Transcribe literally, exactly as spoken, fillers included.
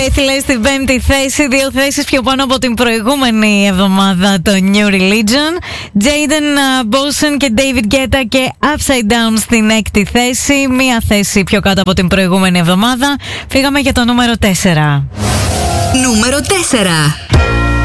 Faithless στην πέμπτη θέση, δύο θέσεις πιο πάνω από την προηγούμενη εβδομάδα το New Religion. Jaden Bolson και David Guetta και Upside Down στην έκτη θέση, μία θέση πιο κάτω από την προηγούμενη εβδομάδα. Φύγαμε για το νούμερο τέσσερα. Νούμερο τέσσερα.